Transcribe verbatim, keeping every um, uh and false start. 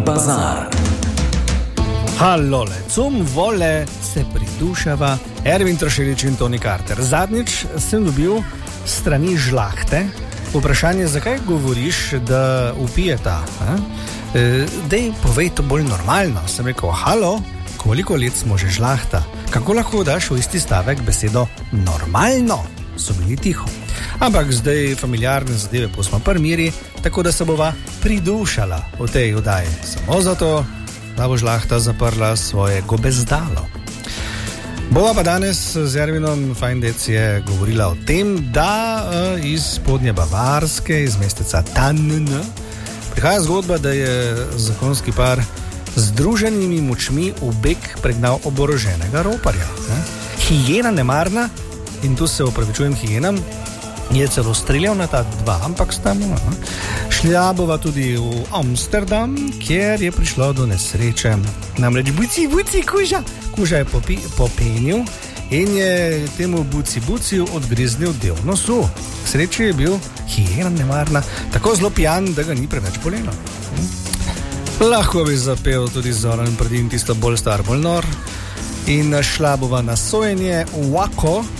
bazar. Halole, cum vole se pridušava Ervin Trošilič in Toni Carter. Zadnjič sem dobil strani žlahte vprašanje, zakaj govoriš, da upijeta. E, dej, povej to bolj normalno. Sem rekel, halo, koliko let smo že žlahta? Kako lahko daš v isti stavek besedo normalno? So bili tiho. Ampak zdaj familiarne zadeve posmo primeri, tako da se bova pridušala v tej oddaji. Samo zato, da bo žlahta zaprla svoje gobezdalo. Bova pa danes z Ervinom Fajndec je govorila o tem, da uh, iz spodnje Bavarske, iz mesteca Tannen, prihaja zgodba, da je zakonski par z združenimi močmi v beg pregnal oboroženega roparja. Ne? Hijena nemarna, in tu se opravičujem hijenam, je celo streljal na ta dva, ampak sta mu. Šla bova tudi v Amsterdam, kjer je prišlo do nesreče. Namreč buci, buci, kuža. Kuža je popi, popenil in je temu buci, buci odgriznil del nosu. K sreči je bil hijena nemarna, tako zelo pijan, da ga ni preveč bolelo. Hm? Lahko bi zapel tudi Zoran Predin, tisto bolj star, bolj nor. In šla bova na sojenje v Wako,